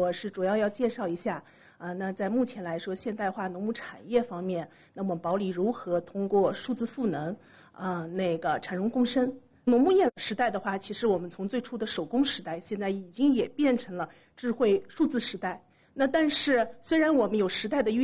我是主要要介绍一下那在目前来说，现代化农牧产业方面，那么保利如何通过数字赋能产荣共生。农牧业时代的话，其实我们从最初的手工时代，现在已经也变成了智慧数字时代。那但是虽然我们有时代的